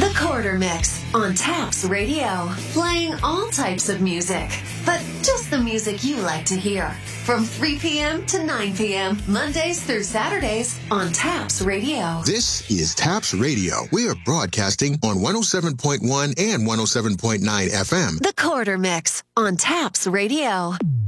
The Quarter Mix on Taps Radio. Playing all types of music, but just the music you like to hear. From 3 p.m. to 9 p.m., Mondays through Saturdays on Taps Radio. This is Taps Radio. We are broadcasting on 107.1 and 107.9 FM. The Quarter Mix on Taps Radio.